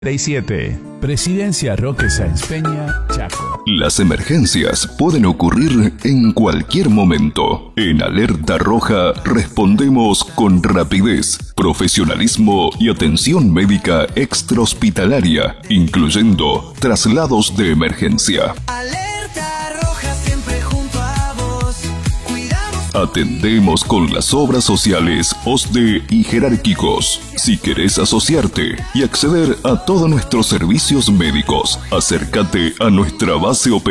37. Presidencia Roque Sáenz Peña, Chaco. Las emergencias pueden ocurrir en cualquier momento. En Alerta Roja respondemos con rapidez, profesionalismo y atención médica extrahospitalaria, incluyendo traslados de emergencia. Atendemos con las obras sociales OSDE y jerárquicos. Si querés asociarte y acceder a todos nuestros servicios médicos, acércate a nuestra base operativa.